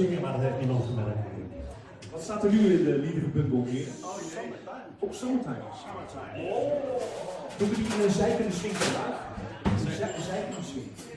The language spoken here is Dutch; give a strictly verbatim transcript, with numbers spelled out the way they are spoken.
zingen, maar dat heeft niemand gemerkt. Wat staat er nu in de liederen bundel hier? Oh, Summertime. Op Summertime. Summertime. Doen we die in een zijkende swing vandaag? Een zij- zijkende swing.